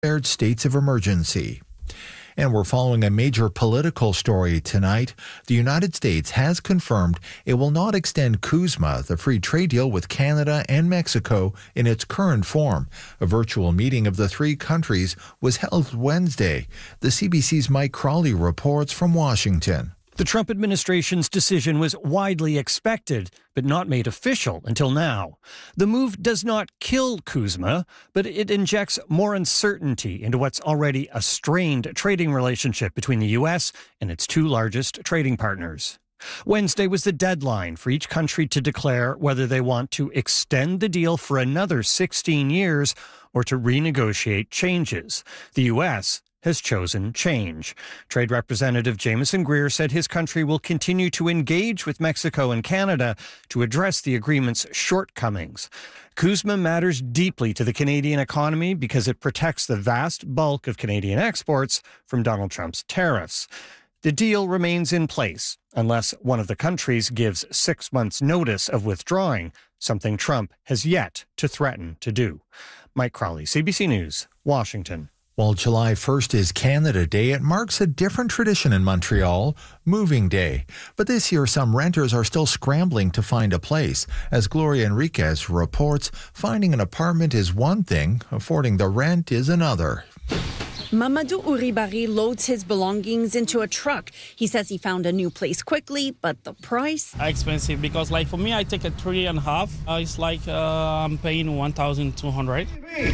declared states of emergency. And we're following a major political story tonight. The United States has confirmed it will not extend CUSMA, the free trade deal with Canada and Mexico, in its current form. A virtual meeting of the three countries was held Wednesday. The CBC's Mike Crawley reports from Washington. The Trump administration's decision was widely expected, but not made official until now. The move does not kill CUSMA, but it injects more uncertainty into what's already a strained trading relationship between the U.S. and its two largest trading partners. Wednesday was the deadline for each country to declare whether they want to extend the deal for another 16 years or to renegotiate changes. The U.S. has chosen change. Trade Representative Jameson Greer said his country will continue to engage with Mexico and Canada to address the agreement's shortcomings. CUSMA matters deeply to the Canadian economy because it protects the vast bulk of Canadian exports from Donald Trump's tariffs. The deal remains in place unless one of the countries gives 6 months' notice of withdrawing, something Trump has yet to threaten to do. Mike Crawley, CBC News, Washington. While July 1st is Canada Day, it marks a different tradition in Montreal, Moving Day. But this year, some renters are still scrambling to find a place. As Gloria Enriquez reports, finding an apartment is one thing, affording the rent is another. Mamadou Uribari loads his belongings into a truck. He says he found a new place quickly, but the price? Expensive because for me, I take a 3.5. It's I'm paying 1,200.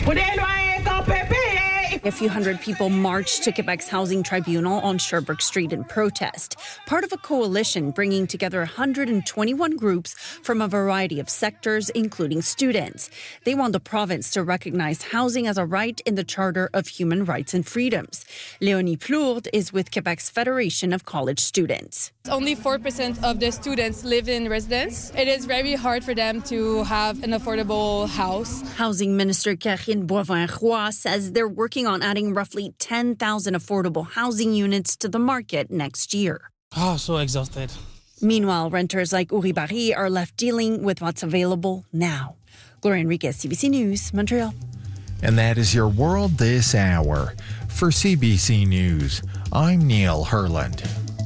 A few hundred people marched to Quebec's Housing Tribunal on Sherbrooke Street in protest, part of a coalition bringing together 121 groups from a variety of sectors, including students. They want the province to recognize housing as a right in the Charter of Human Rights and Freedoms. Léonie Plourde is with Quebec's Federation of College Students. Only 4% of the students live in residence. It is very hard for them to have an affordable house. Housing Minister Karine Boivin-Roy says they're working on adding roughly 10,000 affordable housing units to the market next year. So exhausted. Meanwhile, renters like Uribari are left dealing with what's available now. Gloria Enriquez, CBC News, Montreal. And that is your world this hour. For CBC News, I'm Neil Herland.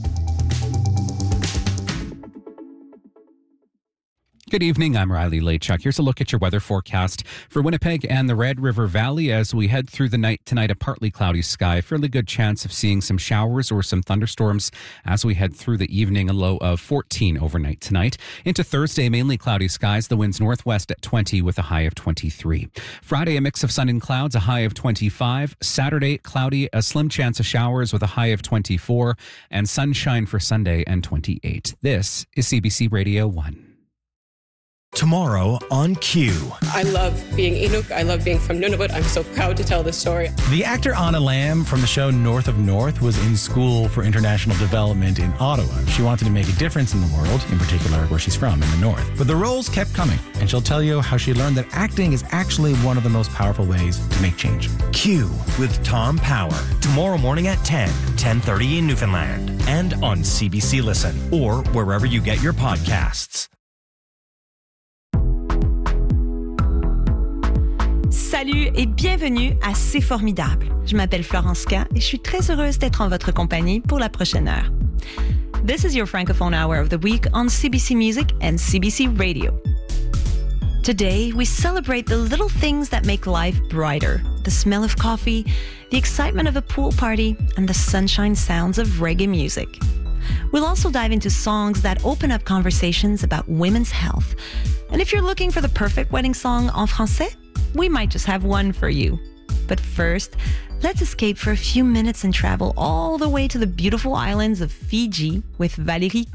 Good evening, I'm Riley Lachuk. Here's a look at your weather forecast for Winnipeg and the Red River Valley as we head through the night tonight. A partly cloudy sky, fairly good chance of seeing some showers or some thunderstorms as we head through the evening. A low of 14 overnight tonight. Into Thursday, mainly cloudy skies, the winds northwest at 20 with a high of 23. Friday, a mix of sun and clouds, a high of 25. Saturday, cloudy, a slim chance of showers with a high of 24. And sunshine for Sunday and 28. This is CBC Radio 1. Tomorrow on Q. I love being Inuk. I love being from Nunavut. I'm so proud to tell this story. The actor Anna Lamb from the show North of North was in school for international development in Ottawa. She wanted to make a difference in the world, in particular where she's from, in the North. But the roles kept coming, and she'll tell you how she learned that acting is actually one of the most powerful ways to make change. Q with Tom Power. Tomorrow morning at 10:30 in Newfoundland. And on CBC Listen, or wherever you get your podcasts. Salut et bienvenue à C'est Formidable. Je m'appelle Florence K et je suis très heureuse d'être en votre compagnie pour la prochaine heure. This is your Francophone Hour of the Week on CBC Music and CBC Radio. Today, we celebrate the little things that make life brighter. The smell of coffee, the excitement of a pool party, and the sunshine sounds of reggae music. We'll also dive into songs that open up conversations about women's health. And if you're looking for the perfect wedding song en français, we might just have one for you. But first, let's escape for a few minutes and travel all the way to the beautiful islands of Fiji with Valérie